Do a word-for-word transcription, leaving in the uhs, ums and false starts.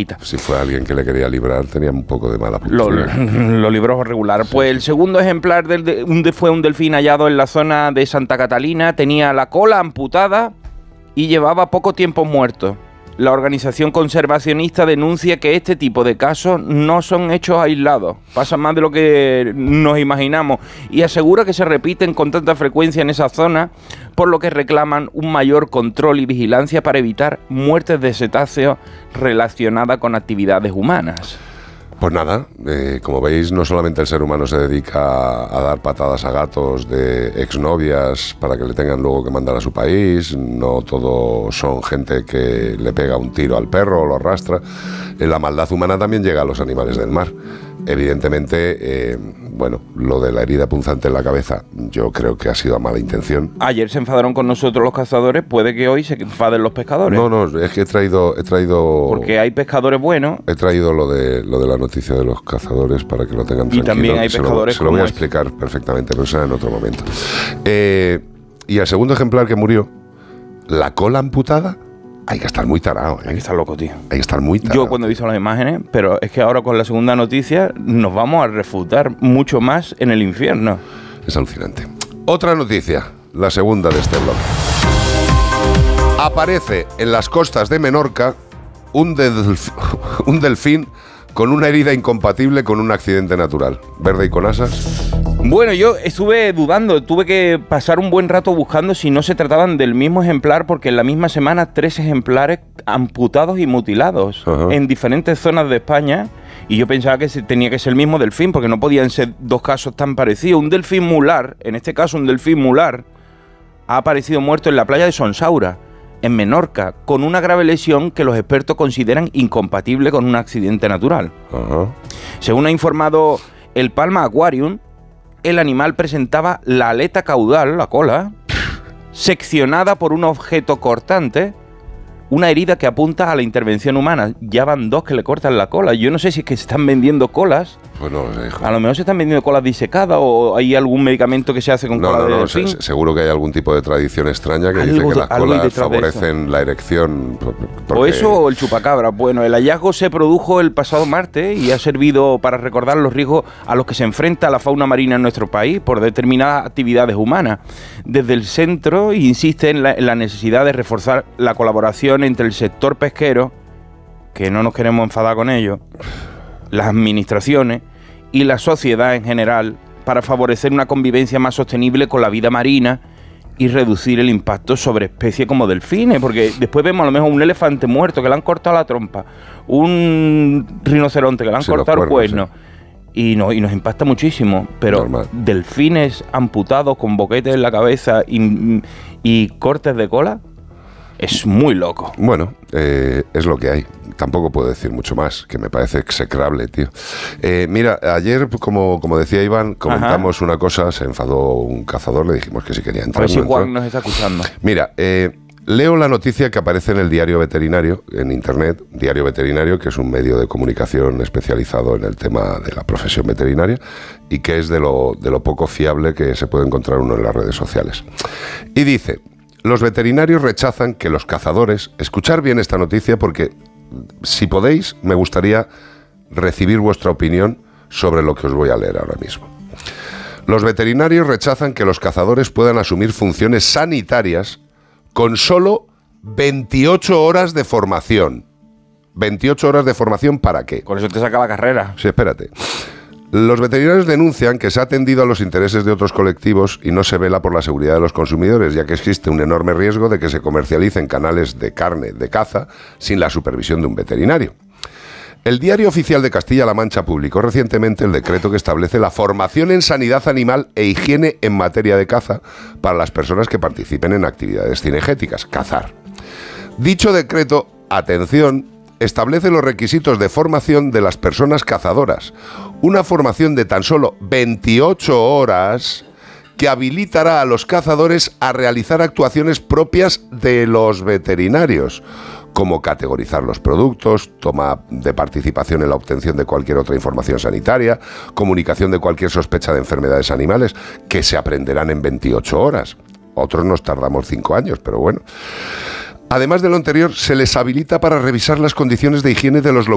bonita. Si fue alguien que le quería librar, tenía un poco de mala Lo, lo libró regular. Pues sí. El segundo ejemplar del de, un de, fue un delfín hallado en la zona de Santa Catalina. Tenía la cola amputada y llevaba poco tiempo muerto. La organización conservacionista denuncia que este tipo de casos no son hechos aislados, pasan más de lo que nos imaginamos, y asegura que se repiten con tanta frecuencia en esa zona, por lo que reclaman un mayor control y vigilancia para evitar muertes de cetáceos relacionadas con actividades humanas. Pues nada, eh, como veis, no solamente el ser humano se dedica a, a dar patadas a gatos de exnovias para que le tengan luego que mandar a su país, no todo son gente que le pega un tiro al perro o lo arrastra. Eh, la maldad humana también llega a los animales del mar. Evidentemente, eh, bueno, lo de la herida punzante en la cabeza, yo creo que ha sido a mala intención. Ayer se enfadaron con nosotros los cazadores, puede que hoy se enfaden los pescadores. No, no, es que he traído... He traído Porque hay pescadores buenos. He traído lo de, lo de la noticia de los cazadores para que lo tengan tranquilo. Y también hay pescadores Se lo, se lo voy a es. explicar perfectamente, pero será en otro momento. Eh, y el segundo ejemplar que murió, la cola amputada... Hay que estar muy tarado, ¿eh? Hay que estar loco, tío. Hay que estar muy tarado. Yo cuando he visto las imágenes, pero es que ahora con la segunda noticia nos vamos a refutar mucho más en el infierno. Es alucinante. Otra noticia, la segunda de este blog. Aparece en las costas de Menorca un, delf- un delfín con una herida incompatible con un accidente natural. ¿Verde y con asas? Bueno, yo estuve dudando, tuve que pasar un buen rato buscando si no se trataban del mismo ejemplar, porque en la misma semana tres ejemplares amputados y mutilados Ajá. en diferentes zonas de España, y yo pensaba que tenía que ser el mismo delfín, porque no podían ser dos casos tan parecidos. Un delfín mular, en este caso un delfín mular, ha aparecido muerto en la playa de Sonsaura, en Menorca, con una grave lesión que los expertos consideran incompatible con un accidente natural. Ajá. Según ha informado el Palma Aquarium, el animal presentaba la aleta caudal, la cola, seccionada por un objeto cortante, una herida que apunta a la intervención humana. Ya van dos que le cortan la cola. Yo no sé si es que se están vendiendo colas. Pues no lo sé, hijo. A lo mejor se están vendiendo colas disecadas o hay algún medicamento que se hace con no, cola no, de no, delfín. Se, seguro que hay algún tipo de tradición extraña que algo, dice que las colas favorecen de la erección. O eso o el chupacabra. Bueno, el hallazgo se produjo el pasado martes y ha servido para recordar los riesgos a los que se enfrenta la fauna marina en nuestro país por determinadas actividades humanas. Desde el centro insiste en la, en la necesidad de reforzar la colaboración entre el sector pesquero, que no nos queremos enfadar con ello, las administraciones y la sociedad en general, para favorecer una convivencia más sostenible con la vida marina y reducir el impacto sobre especies como delfines, porque después vemos a lo mejor un elefante muerto que le han cortado la trompa, un rinoceronte que le han sí, cortado el cuerno, sí. y, no, y nos impacta muchísimo, pero Normal. delfines amputados con boquetes en la cabeza y, y cortes de cola, es muy loco. Bueno, eh, es lo que hay. Tampoco puedo decir mucho más, que me parece execrable, tío. Eh, mira, ayer, como, como decía Iván, comentamos Ajá. una cosa, se enfadó un cazador, le dijimos que si quería entrar. A ver si no Juan nos está escuchando. Mira, eh, leo la noticia que aparece en el Diario Veterinario, en internet, Diario Veterinario, que es un medio de comunicación especializado en el tema de la profesión veterinaria y que es de lo, de lo poco fiable que se puede encontrar uno en las redes sociales. Y dice... Los veterinarios rechazan que los cazadores... Escuchar bien esta noticia porque, si podéis, me gustaría recibir vuestra opinión sobre lo que os voy a leer ahora mismo. Los veterinarios rechazan que los cazadores puedan asumir funciones sanitarias con solo veintiocho horas de formación. veintiocho horas de formación, ¿para qué? Con eso te saca la carrera. Sí, espérate. Los veterinarios denuncian que se ha atendido a los intereses de otros colectivos y no se vela por la seguridad de los consumidores, ya que existe un enorme riesgo de que se comercialicen canales de carne de caza sin la supervisión de un veterinario. El Diario Oficial de Castilla-La Mancha publicó recientemente el decreto que establece la formación en sanidad animal e higiene en materia de caza para las personas que participen en actividades cinegéticas, cazar. Dicho decreto, atención, establece los requisitos de formación de las personas cazadoras. Una formación de tan solo veintiocho horas que habilitará a los cazadores a realizar actuaciones propias de los veterinarios, como categorizar los productos, toma de participación en la obtención de cualquier otra información sanitaria, comunicación de cualquier sospecha de enfermedades animales, que se aprenderán en veintiocho horas. Otros nos tardamos cinco años, pero bueno. Además de lo anterior, se les habilita para revisar las condiciones de higiene de los locales